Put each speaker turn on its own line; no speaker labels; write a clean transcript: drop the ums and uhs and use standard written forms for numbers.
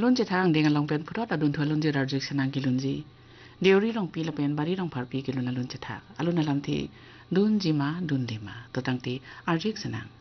ลุนจะทางเดียงลองเป็นพุทธอดุลทวลุนจะราจิกสนางกิลุนจีเดียวรีลองปีละเป็นบารีลองพาร์ปีกิลุนลุนจะทากอลุนนลำที่ดุนจิมาดุนเดมาตัวตั้งที่อาร์จิกสนาง